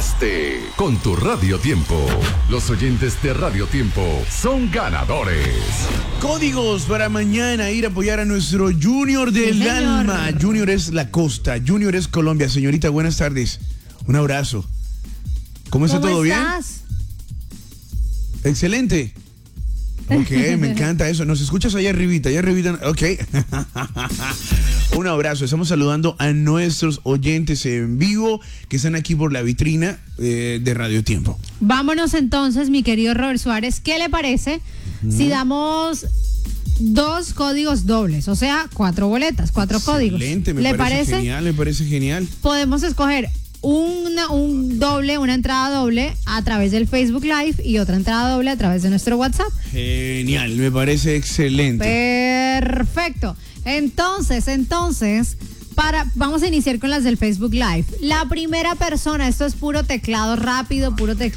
Ganaste con tu Radio Tiempo. Los oyentes de Radio Tiempo son ganadores. Códigos para mañana ir a apoyar a nuestro Junior del alma. Junior es la costa, Junior es Colombia. Señorita, buenas tardes. Un abrazo. ¿Cómo está todo bien? Excelente. Ok, me encanta eso. ¿Nos escuchas allá arribita? Ok. Un abrazo. Estamos saludando a nuestros oyentes en vivo que están aquí por la vitrina de Radio Tiempo. Vámonos entonces, mi querido Robert Suárez. ¿Qué le parece si damos 2 códigos dobles? O sea, 4 boletas, 4 códigos. Excelente, me parece genial, me parece genial. Podemos escoger una entrada doble a través del Facebook Live y otra entrada doble a través de nuestro WhatsApp. Genial, me parece excelente. Perfecto. Entonces, vamos a iniciar con las del Facebook Live. La primera persona, esto es puro teclado rápido.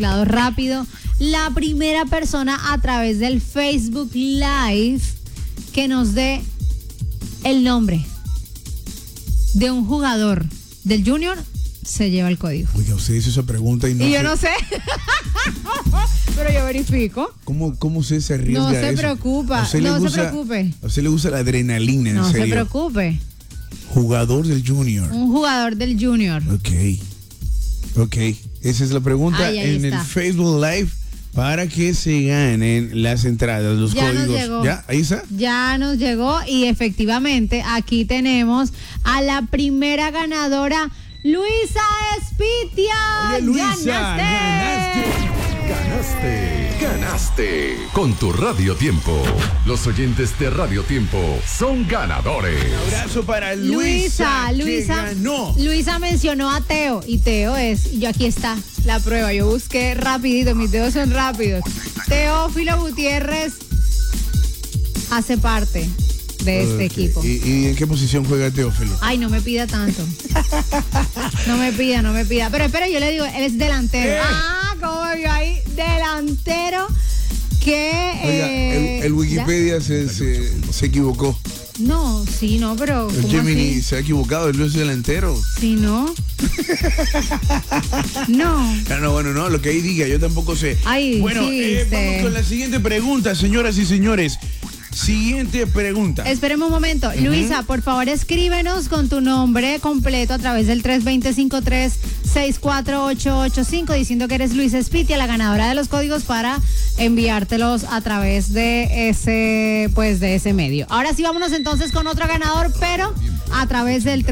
La primera persona a través del Facebook Live que nos dé el nombre de un jugador del Junior se lleva el código. Oiga, usted hizo esa pregunta y yo no sé. Pero yo verifico. ¿Cómo usted se arriesga a eso? No se preocupe. A usted le gusta la adrenalina, en serio. No se preocupe. Jugador del Junior. Un jugador del Junior. Ok. Esa es la pregunta ahí en está. el Facebook Live para que se ganen las entradas, los ya códigos. Nos llegó. ¿Ya? ¿Ahí está? Ya nos llegó y efectivamente aquí tenemos a la primera ganadora, Luisa Espitia. Oye, Luisa, Ganaste con tu Radio Tiempo. Los oyentes de Radio Tiempo son ganadores. Un abrazo para Luisa que ganó. Luisa mencionó a Teo y Teo y aquí está la prueba. Yo busqué rapidito, mis dedos son rápidos. Teófilo Gutiérrez hace parte de este equipo. ¿Y en qué posición juega Teófilo? Ay, no me pida tanto. No me pida. Pero espera, yo le digo, él es delantero. ¿Cómo me vio ahí? Delantero que... Oiga, el Wikipedia se equivocó. No, sí, no, pero... El Gemini se ha equivocado, él es delantero. Sí, ¿no? No. No, lo que ahí diga, yo tampoco sé. Ay, bueno, vamos con la siguiente pregunta, señoras y señores. Siguiente pregunta. Esperemos un momento. Luisa, por favor, escríbenos con tu nombre completo a través del 320-53-64885 diciendo que eres Luisa Espitia, la ganadora de los códigos para enviártelos a través de ese medio. Ahora sí, vámonos entonces con otro ganador, pero a través del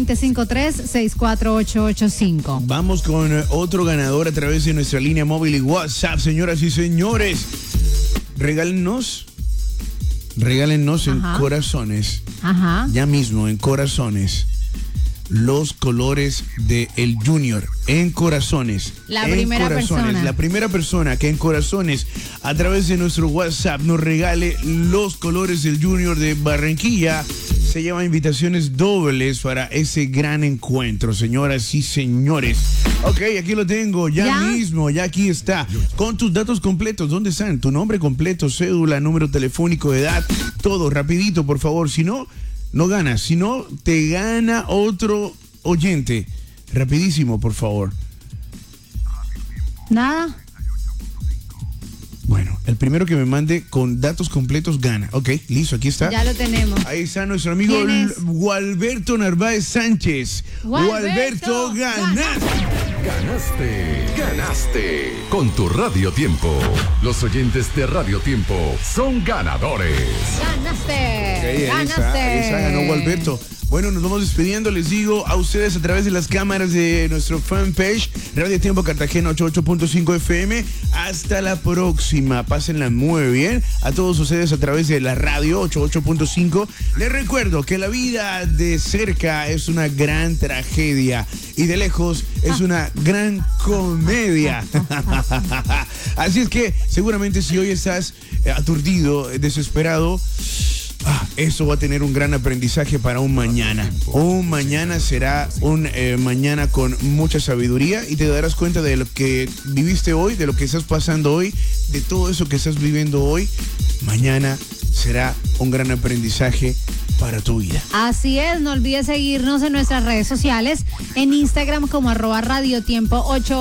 320-53-64885. Vamos con otro ganador a través de nuestra línea móvil y WhatsApp, señoras y señores. Regálenos en corazones, ya mismo en corazones, los colores de el Junior, en corazones. La primera persona que en corazones a través de nuestro WhatsApp nos regale los colores del Junior de Barranquilla se lleva invitaciones dobles para ese gran encuentro, señoras y señores. Ok, aquí lo tengo, ya aquí está. Con tus datos completos, ¿dónde están? Tu nombre completo, cédula, número telefónico, edad, todo, rapidito, por favor. Si no, no ganas. Si no, te gana otro oyente. Rapidísimo, por favor. Nada. Bueno, el primero que me mande con datos completos gana. Ok, listo, aquí está. Ya lo tenemos. Ahí está nuestro amigo Gualberto Narváez Sánchez. Gualberto, Ganaste con tu Radio Tiempo. Los oyentes de Radio Tiempo son ganadores. Ganaste. Ahí está, ganó Gualberto. Bueno, nos vamos despidiendo, les digo a ustedes a través de las cámaras de nuestro fanpage Radio Tiempo Cartagena 88.5 FM. Hasta la próxima, pásenla muy bien. A todos ustedes a través de la radio 88.5. Les recuerdo que la vida de cerca es una gran tragedia y de lejos es una gran comedia. Así es que seguramente si hoy estás aturdido, desesperado, eso va a tener un gran aprendizaje para un mañana. Un mañana será un mañana con mucha sabiduría y te darás cuenta de lo que viviste hoy, de lo que estás pasando hoy, de todo eso que estás viviendo hoy. Mañana será un gran aprendizaje para tu vida. Así es, no olvides seguirnos en nuestras redes sociales, en Instagram como @radiotiempo8